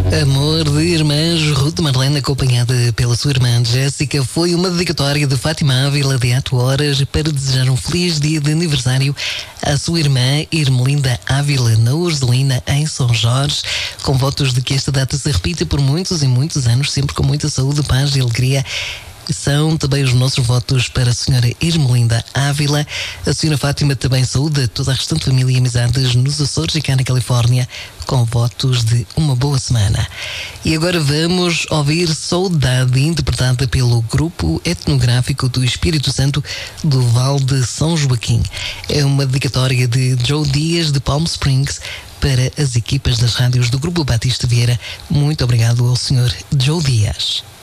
Amor de irmãs, Ruth Marlene, acompanhada pela sua irmã Jéssica, foi uma dedicatória de Fátima Ávila de 8 horas para desejar um feliz dia de aniversário à sua irmã Irmelinda Ávila, na Ursulina, em São Jorge, com votos de que esta data se repita por muitos e muitos anos, sempre com muita saúde, paz e alegria. São também os nossos votos para a senhora Irmelinda Ávila. A senhora Fátima também saúda toda a restante família e amizades nos Açores e cá na Califórnia, com votos de uma boa semana. E agora vamos ouvir Saudade, interpretada pelo Grupo Etnográfico do Espírito Santo do Vale de São Joaquim. É uma dedicatória de Joe Dias de Palm Springs para as equipas das rádios do Grupo Batista Vieira. Muito obrigado ao senhor Joe Dias.